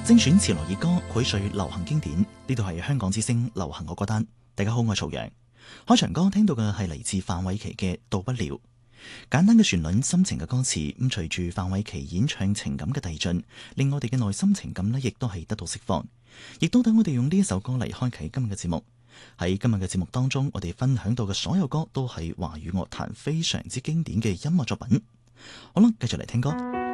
精選潮流熱歌，薈萃流行經典。呢度係香港之聲流行我歌單。大家好，我係曹陽。開場歌聽到嘅係嚟自范瑋琪嘅《到不了》。簡單嘅旋律，深情嘅歌詞，咁隨住范瑋琪演唱情感嘅遞進，令我哋嘅內心情感呢亦都係得到釋放，亦都等我哋用呢一首歌嚟開啟今日嘅節目。喺今日嘅節目當中，我哋分享到嘅所有歌都係華語樂壇非常之經典嘅音樂作品。好啦，繼續嚟聽歌。